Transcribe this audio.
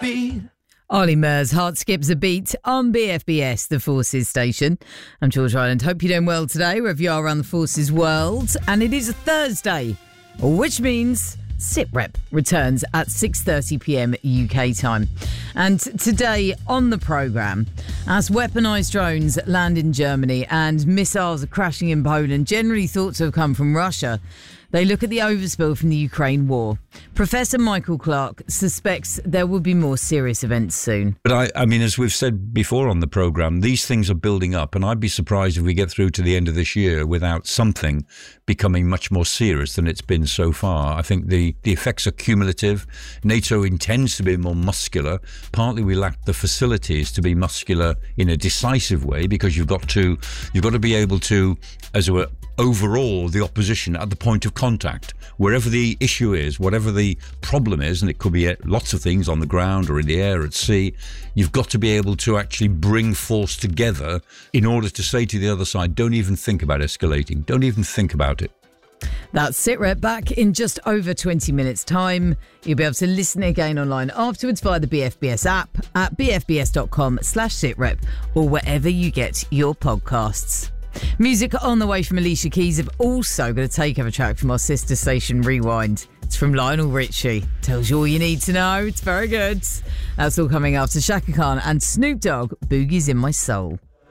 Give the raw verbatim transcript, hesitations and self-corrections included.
beat. Ollie Murs, Heart Skips a Beat on B F B S, the Forces station. I'm George Ryland. Hope you're doing well today, wherever you are around the Forces world. And it is a Thursday, which means SITREP returns at six thirty p.m. U K time. And today on the programme, as weaponised drones land in Germany and missiles are crashing in Poland, generally thought to have come from Russia, they look at the overspill from the Ukraine war. Professor Michael Clark suspects there will be more serious events soon. But I, I mean, as we've said before on the programme, these things are building up, and I'd be surprised if we get through to the end of this year without something becoming much more serious than it's been so far. I think the, the effects are cumulative. NATO intends to be more muscular. Partly we lack the facilities to be muscular in a decisive way, because you've got to you've got to be able to, as it were, overall the opposition at the point of contact, wherever the issue is, whatever the problem is, and it could be lots of things on the ground or in the air, at sea. You've got to be able to actually bring force together in order to say to the other side, don't even think about escalating, don't even think about it. That's SITREP back in just over twenty minutes time. You'll be able to listen again online afterwards via the B F B S app at bfbs.com slash SITREP or wherever you get your podcasts. Music on the way from Alicia Keys. I've also got a takeover track from our sister station Rewind. It's from Lionel Richie. Tells you all you need to know. It's very good. That's all coming after Shaka Khan and Snoop Dogg, Boogie's in My Soul.